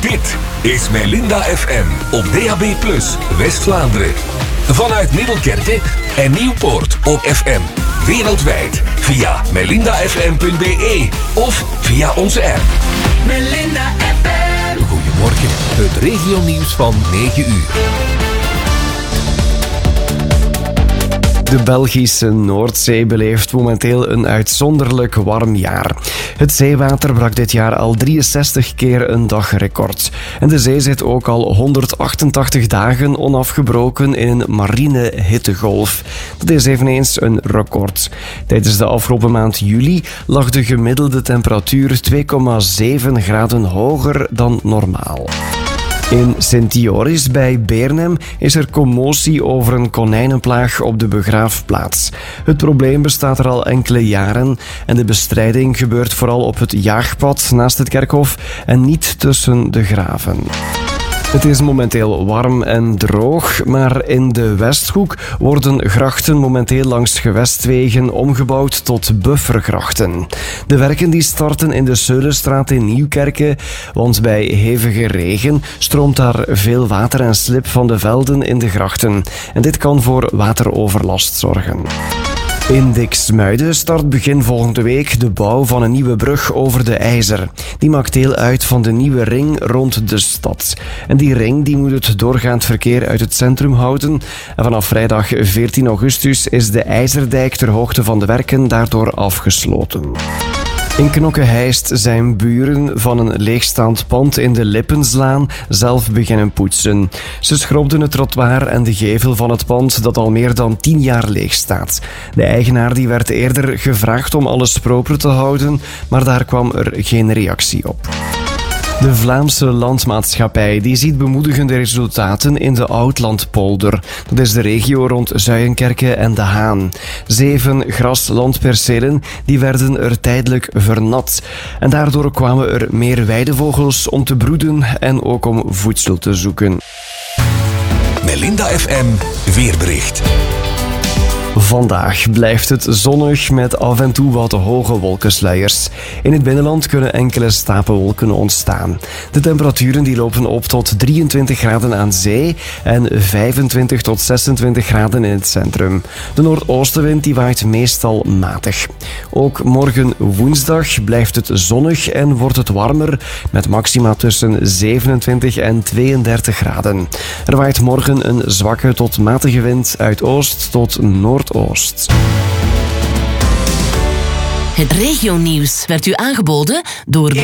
Dit is Melinda FM op DAB+ West-Vlaanderen. Vanuit Middelkerke en Nieuwpoort op FM. Wereldwijd via melindafm.be of via onze app. Melinda FM. Goedemorgen, het regionieuws van 9 uur. De Belgische Noordzee beleeft momenteel een uitzonderlijk warm jaar. Het zeewater brak dit jaar al 63 keer een dagrecord. En de zee zit ook al 188 dagen onafgebroken in een marine hittegolf. Dat is eveneens een record. Tijdens de afgelopen maand juli lag de gemiddelde temperatuur 2,7 graden hoger dan normaal. In Sint-Joris bij Beernem is er commotie over een konijnenplaag op de begraafplaats. Het probleem bestaat er al enkele jaren en de bestrijding gebeurt vooral op het jaagpad naast het kerkhof en niet tussen de graven. Het is momenteel warm en droog, maar in de Westhoek worden grachten momenteel langs gewestwegen omgebouwd tot buffergrachten. De werken die starten in de Seulenstraat in Nieuwkerke, want bij hevige regen stroomt daar veel water en slib van de velden in de grachten. En dit kan voor wateroverlast zorgen. In Diksmuiden start begin volgende week de bouw van een nieuwe brug over de IJzer. Die maakt deel uit van de nieuwe ring rond de stad. En die ring die moet het doorgaand verkeer uit het centrum houden. En vanaf vrijdag 14 augustus is de IJzerdijk ter hoogte van de werken daardoor afgesloten. In Knokke-Heist zijn buren van een leegstaand pand in de Lippenslaan zelf beginnen poetsen. Ze schrobden het trottoir en de gevel van het pand dat al meer dan 10 jaar leeg staat. De eigenaar die werd eerder gevraagd om alles proper te houden, maar daar kwam er geen reactie op. De Vlaamse Landmaatschappij die ziet bemoedigende resultaten in de Oudlandpolder. Dat is de regio rond Zuijenkerke en De Haan. 7 graslandpercelen die werden er tijdelijk vernat. En daardoor kwamen er meer weidevogels om te broeden en ook om voedsel te zoeken. Melinda FM weerbericht. Vandaag blijft het zonnig met af en toe wat hoge wolkensluiers. In het binnenland kunnen enkele stapelwolken ontstaan. De temperaturen die lopen op tot 23 graden aan zee en 25 tot 26 graden in het centrum. De noordoostenwind die waait meestal matig. Ook morgen woensdag blijft het zonnig en wordt het warmer met maxima tussen 27 en 32 graden. Er waait morgen een zwakke tot matige wind uit oost tot noordoost. Het regionieuws werd u aangeboden door